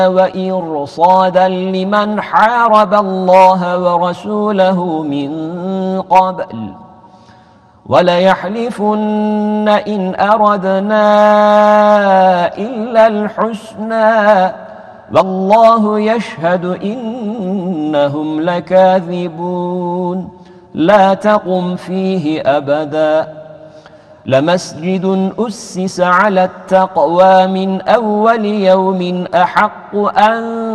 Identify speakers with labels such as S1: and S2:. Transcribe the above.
S1: وإرصادا لمن حارب الله ورسوله من قبل وليحلفن إن أردنا إلا الحسنى والله يشهد إنهم لكاذبون لا تقم فيه أبدا لمسجد أسس على التقوى من أول يوم أحق أن